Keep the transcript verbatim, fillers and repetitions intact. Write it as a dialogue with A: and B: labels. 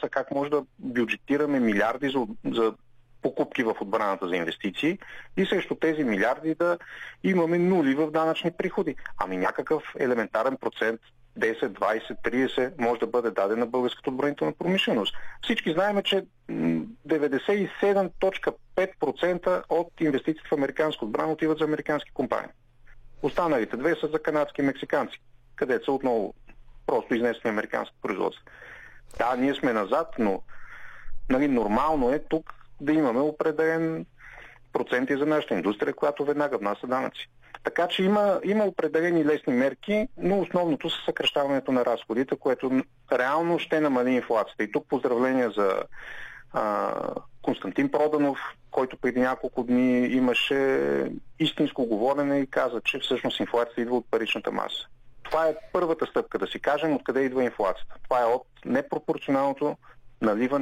A: са как може да бюджетираме милиарди за, за покупки в отбраната за инвестиции и срещу тези милиарди да имаме нули в данъчни приходи. Ами някакъв елементарен процент, десет, двайсет, трийсет, може да бъде даден на българската отбранителна промишленост. Всички знаем, че деветдесет и седем цяло и пет процента от инвестициите в американска отбрана отиват за американски компании. Останалите две са за канадски и мексиканци, където са отново просто изнесени американски производства. Да, ние сме назад, но нали, нормално е тук да имаме определен процент и за нашата индустрия, която веднага внася данъци. Така че има, има определени лесни мерки, но основното са съкращаването на разходите, което реално ще намали инфлацията. И тук поздравления за а, Константин Проданов, който преди няколко дни имаше истинско говорене и каза, че всъщност инфлацията идва от паричната маса. Това е първата стъпка, да си кажем откъде идва инфлацията. Това е от непропорционалното наливане